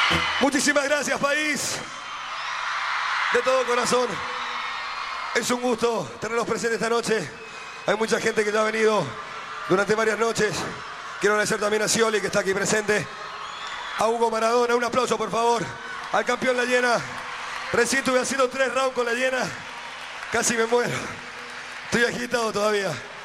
Muchísimas gracias, país. De todo corazón. Es un gusto tenerlos presentes esta noche. Hay mucha gente que ya ha venido durante varias noches. Quiero agradecer también a Scioli, que está aquí presente. A Hugo Maradona, un aplauso por favor. Al campeón La Hiena. Recién estuve haciendo 3 rounds con La Hiena. Casi me muero. Estoy agitado todavía.